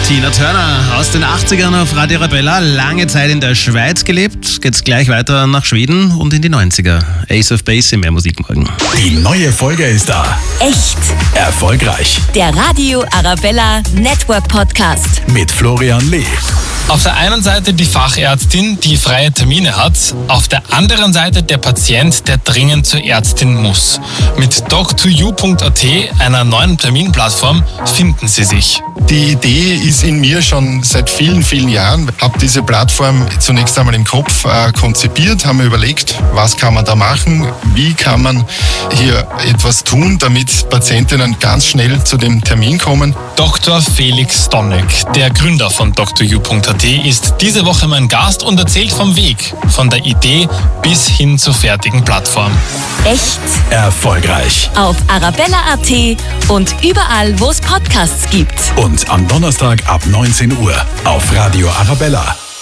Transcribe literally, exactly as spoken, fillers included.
Tina Turner aus den achtzigern auf Radio Arabella, lange Zeit in der Schweiz gelebt, geht's gleich weiter nach Schweden und in die neunziger. Ace of Base in Mehr Musik morgen. Die neue Folge ist da. Echt erfolgreich. Der Radio Arabella Network Podcast Mit Florian Lee. Auf der einen Seite die Fachärztin, die freie Termine hat, auf der anderen Seite der Patient, der dringend zur Ärztin muss. Mit doc to you punkt a t, einer neuen Terminplattform, finden Sie sich. Die Idee ist in mir schon seit vielen, vielen Jahren. Ich habe diese Plattform zunächst einmal im Kopf äh, konzipiert, habe mir überlegt, was kann man da machen, wie kann man hier etwas tun, damit Patientinnen ganz schnell zu dem Termin kommen. Doktor Felix Stonneck, der Gründer von doc to you punkt a t, ist diese Woche mein Gast und erzählt vom Weg, von der Idee bis hin zur fertigen Plattform. Echt erfolgreich. Auf Arabella punkt a t und überall, wo es Podcasts gibt. Und am Donnerstag ab neunzehn Uhr auf Radio Arabella.